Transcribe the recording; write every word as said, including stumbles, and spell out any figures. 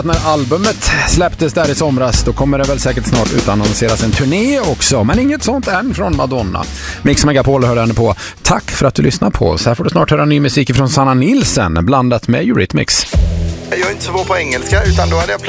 När albumet släpptes där i somras, då kommer det väl säkert snart utannonseras en turné också. Men inget sånt än från Madonna. Mix Megapol hör henne på. Tack för att du lyssnar på oss. Här får du snart höra ny musik från Sanna Nilsson blandat med Eurythmics. Jag är inte så bra på engelska, utan då hade jag